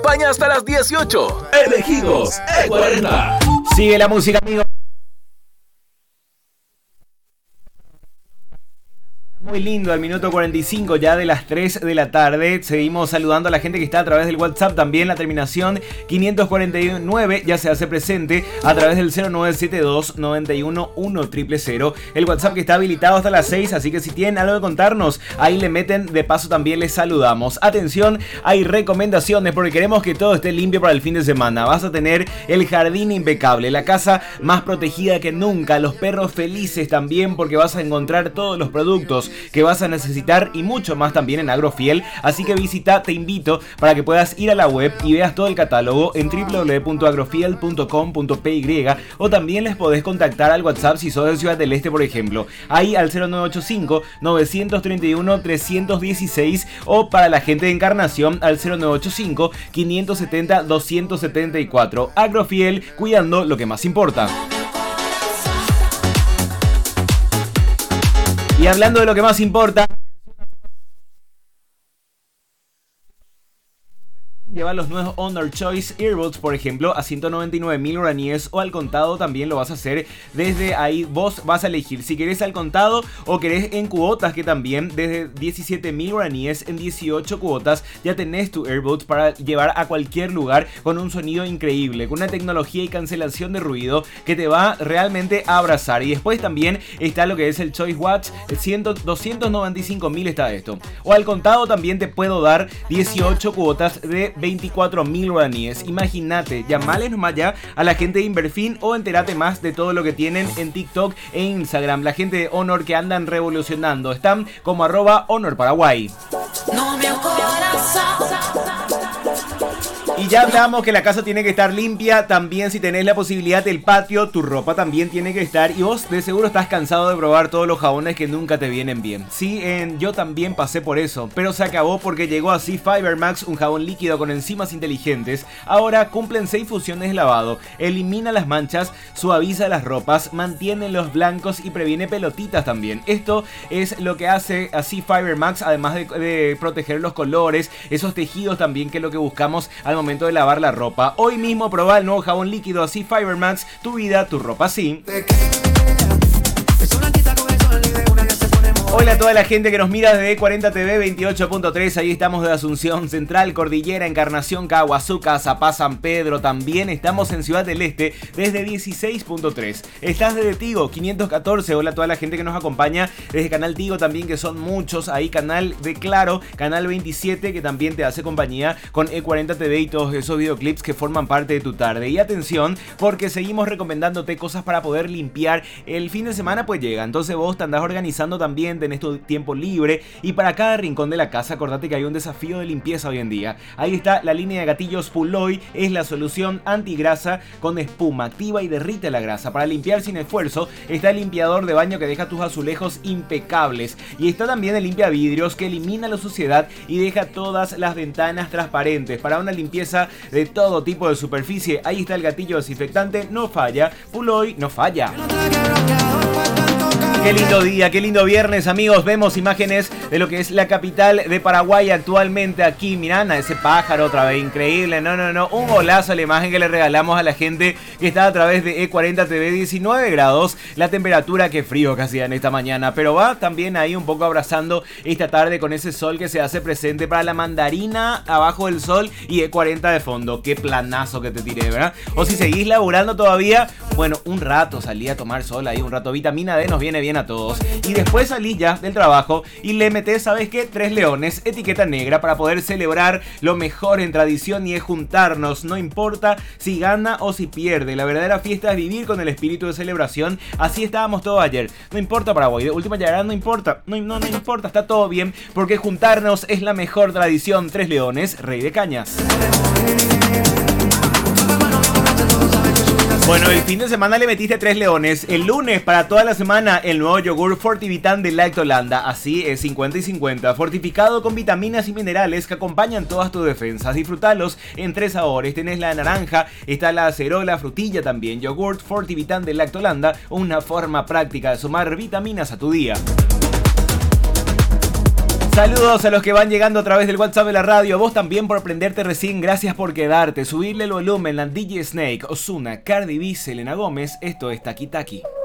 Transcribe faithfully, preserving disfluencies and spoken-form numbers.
acompaña hasta las dieciocho. Elegidos E cuarenta. Sigue la música, amigo. Muy lindo, al minuto cuarenta y cinco ya de las tres de la tarde. Seguimos saludando a la gente que está a través del WhatsApp. También la terminación quinientos cuarenta y nueve ya se hace presente a través del cero nueve siete dos nueve uno uno cero cero cero. El WhatsApp que está habilitado hasta las seis, así que si tienen algo que contarnos, ahí le meten. De paso también les saludamos. Atención, hay recomendaciones porque queremos que todo esté limpio para el fin de semana. Vas a tener el jardín impecable, la casa más protegida que nunca, los perros felices también, porque vas a encontrar todos los productos que vas a necesitar y mucho más también en Agrofiel. Así que visita, te invito para que puedas ir a la web y veas todo el catálogo en w w w punto agrofiel punto com punto p y, o también les podés contactar al WhatsApp si sos de Ciudad del Este, por ejemplo, ahí al cero nueve ocho cinco nueve tres uno tres uno seis, o para la gente de Encarnación al cero nueve ocho cinco cinco siete cero dos siete cuatro. Agrofiel, cuidando lo que más importa. Y hablando de lo que más importa, lleva los nuevos Honor Choice Earbuds, por ejemplo, a ciento noventa y nueve mil guaraníes, o al contado también lo vas a hacer desde ahí. Vos vas a elegir si querés al contado o querés en cuotas, que también desde diecisiete mil guaraníes en dieciocho cuotas ya tenés tu Earbuds para llevar a cualquier lugar con un sonido increíble, con una tecnología y cancelación de ruido que te va realmente a abrazar. Y después también está lo que es el Choice Watch, doscientos noventa y cinco mil está esto. O al contado también te puedo dar dieciocho cuotas de veinticuatro mil guaraníes. Imagínate, llamales nomás ya a la gente de Inverfin o entérate más de todo lo que tienen en TikTok e Instagram. La gente de Honor que andan revolucionando. Están como arroba Honor Paraguay. No me Y ya hablamos que la casa tiene que estar limpia. También, si tenés la posibilidad, el patio, tu ropa también tiene que estar. Y vos de seguro estás cansado de probar todos los jabones que nunca te vienen bien. Sí, en, yo también pasé por eso, pero se acabó porque llegó así Fiber Max, un jabón líquido con enzimas inteligentes. Ahora cumplen seis funciones de lavado. Elimina las manchas, suaviza las ropas, mantiene los blancos y previene pelotitas también. Esto es lo que hace así Fiber Max, además de, de proteger los colores, esos tejidos también, que es lo que buscamos al momento de lavar la ropa. Hoy mismo probá el nuevo jabón líquido así Fiber Max, tu vida, tu ropa sí. Hola a toda la gente que nos mira desde E cuarenta T V veintiocho punto tres. Ahí estamos de Asunción Central, Cordillera, Encarnación, Caguazuca, Zapá, San Pedro. También estamos en Ciudad del Este desde dieciséis punto tres. Estás desde Tigo quinientos catorce. Hola a toda la gente que nos acompaña desde Canal Tigo también, que son muchos. Ahí Canal de Claro, Canal veintisiete, que también te hace compañía con E cuarenta T V y todos esos videoclips que forman parte de tu tarde. Y atención, porque seguimos recomendándote cosas para poder limpiar. El fin de semana pues llega, entonces vos te andás organizando también, tenés tu tiempo libre, y para cada rincón de la casa acordate que hay un desafío de limpieza hoy en día. Ahí está la línea de gatillos Puloy, es la solución antigrasa con espuma, activa y derrite la grasa. Para limpiar sin esfuerzo está el limpiador de baño que deja tus azulejos impecables, y está también el limpia vidrios que elimina la suciedad y deja todas las ventanas transparentes. Para una limpieza de todo tipo de superficie, ahí está el gatillo desinfectante, no falla, Puloy no falla. Qué lindo día, qué lindo viernes, amigos. Vemos imágenes de lo que es la capital de Paraguay actualmente aquí. Mirá, a ese pájaro otra vez, increíble. No, no, no, un golazo la imagen que le regalamos a la gente que está a través de E cuarenta T V. diecinueve grados, la temperatura, qué frío que hacía en esta mañana. Pero va también ahí un poco abrazando esta tarde con ese sol que se hace presente para la mandarina abajo del sol y E cuarenta de fondo. Qué planazo que te tiré, ¿verdad? O si seguís laburando todavía, bueno, un rato salí a tomar sol ahí, un rato. Vitamina D nos viene bien a todos. Y después salís ya del trabajo y le metés, ¿sabes qué? Tres leones, etiqueta negra, para poder celebrar lo mejor en tradición, y es juntarnos. No importa si gana o si pierde, la verdadera fiesta es vivir con el espíritu de celebración. Así estábamos todos ayer. No importa Paraguay, de última llegada no importa, no, no, no importa, está todo bien, porque juntarnos es la mejor tradición. Tres leones, rey de cañas. Bueno, el fin de semana le metiste tres leones. El lunes, para toda la semana, el nuevo yogur Fortivitan de Lactolanda. Así es, cincuenta y cincuenta. Fortificado con vitaminas y minerales que acompañan todas tus defensas. Disfrutalos en tres sabores. Tenés la naranja, está la acerola, frutilla también. Yogur Fortivitan de Lactolanda, una forma práctica de sumar vitaminas a tu día. Saludos a los que van llegando a través del WhatsApp de la radio. A vos también por prenderte recién. Gracias por quedarte. Subirle el volumen. La D J Snake, Ozuna, Cardi B, Selena Gómez. Esto es Taki Taki.